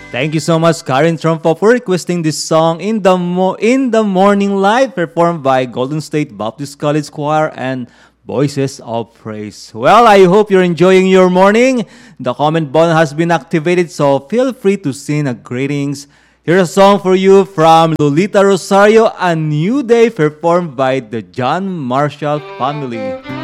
Thank you so much, Karen Trumpo, for requesting this song in the morning live, performed by Golden State Baptist College Choir and Voices of Praise. Well, I hope you're enjoying your morning. The comment button has been activated, so feel free to send a greetings. Here's a song for you from Lolita Rosario, A New Day, performed by the John Marshall family.